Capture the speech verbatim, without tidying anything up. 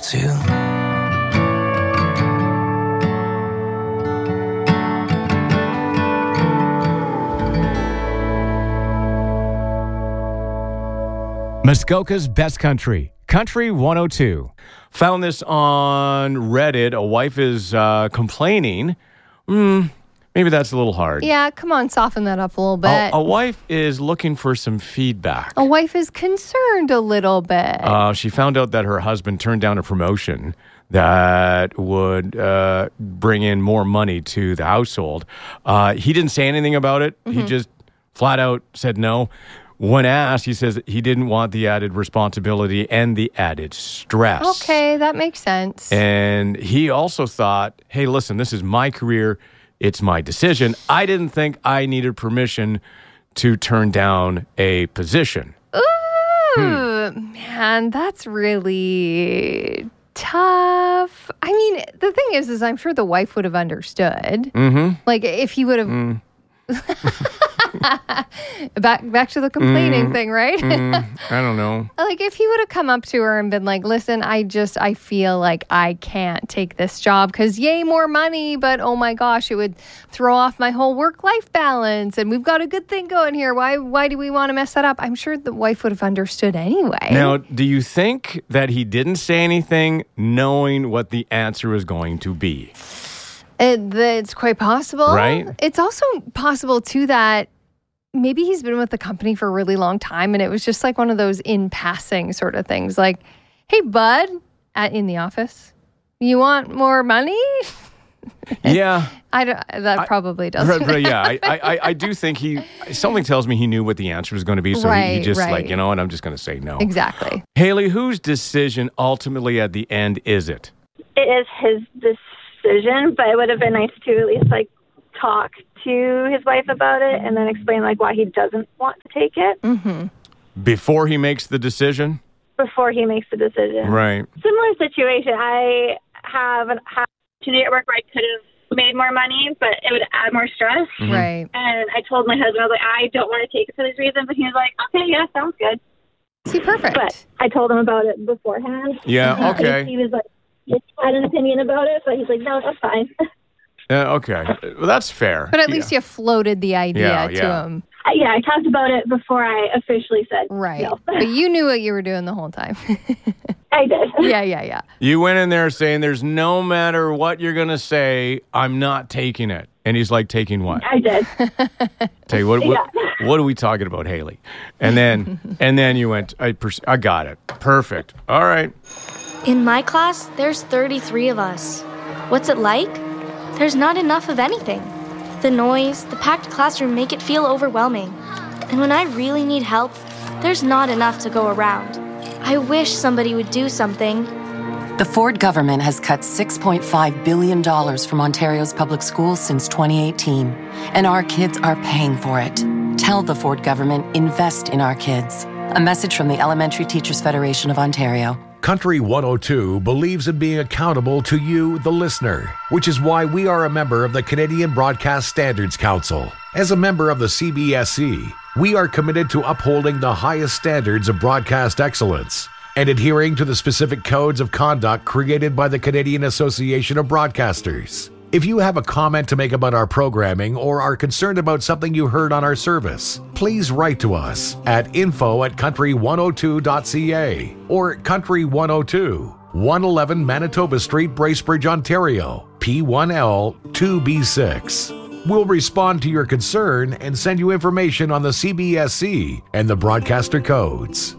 too. Muskoka's Best Country, Country one oh two. Found this on Reddit. A wife is uh, complaining. Mm, maybe that's a little hard. Yeah, come on, soften that up a little bit. A, a wife is looking for some feedback. A wife is concerned a little bit. Uh, she found out that her husband turned down a promotion that would uh, bring in more money to the household. Uh, he didn't say anything about it. Mm-hmm. He just flat out said no. When asked, he says he didn't want the added responsibility and the added stress. Okay, that makes sense. And he also thought, hey, listen, this is my career. It's my decision. I didn't think I needed permission to turn down a position. Ooh, hmm. man, that's really tough. I mean, the thing is, is I'm sure the wife would have understood. Mm-hmm. Like, if he would have... Mm. back back to the complaining mm, thing, right? mm, I don't know. Like, if he would have come up to her and been like, listen, I just, I feel like I can't take this job because yay, more money, but oh my gosh, it would throw off my whole work-life balance and we've got a good thing going here. Why, why do we want to mess that up? I'm sure the wife would have understood anyway. Now, do you think that he didn't say anything knowing what the answer was going to be? It, it's quite possible. Right? It's also possible, too, that maybe he's been with the company for a really long time and it was just like one of those in passing sort of things. Like, hey, bud, at, in the office, you want more money? Yeah. I don't, that I, probably doesn't. Right, yeah, I, I, I do think he, something tells me he knew what the answer was going to be. So right, he, he just right. like, you know what, I'm just going to say no. Exactly. Haley, whose decision ultimately at the end is it? It is his decision, but it would have been nice to at least like talk to his wife about it and then explain like why he doesn't want to take it. Mm-hmm. Before he makes the decision? Before he makes the decision. Right. Similar situation. I have an opportunity at work where I could have made more money, but it would add more stress. Mm-hmm. Right. And I told my husband, I was like, I don't want to take it for these reasons. And he was like, okay, yeah, sounds good. See, perfect. But I told him about it beforehand. Yeah, okay. He, he was like, he had an opinion about it, but he's like, no, that's fine. Yeah, okay. Well, that's fair. But at least yeah. you floated the idea yeah, to yeah. him. Uh, yeah, I talked about it before I officially said right. no. But you knew what you were doing the whole time. I did. Yeah, yeah, yeah. You went in there saying there's no matter what you're going to say, I'm not taking it. And he's like, taking what? I did. Tell you, what, what, yeah. what are we talking about, Haley? And then and then you went, I, pers- I got it. Perfect. All right. In my class, there's thirty-three of us. What's it like? There's not enough of anything. The noise, the packed classroom make it feel overwhelming. And when I really need help, there's not enough to go around. I wish somebody would do something. The Ford government has cut six point five billion dollars from Ontario's public schools since twenty eighteen, and our kids are paying for it. Tell the Ford government, invest in our kids. A message from the Elementary Teachers Federation of Ontario. Country one oh two believes in being accountable to you, the listener, which is why we are a member of the Canadian Broadcast Standards Council. As a member of the C B S C, we are committed to upholding the highest standards of broadcast excellence and adhering to the specific codes of conduct created by the Canadian Association of Broadcasters. If you have a comment to make about our programming or are concerned about something you heard on our service, please write to us at info at country one oh two dot c a or Country one oh two, one eleven Manitoba Street, Bracebridge, Ontario, P one L two B six. We'll respond to your concern and send you information on the C B S C and the broadcaster codes.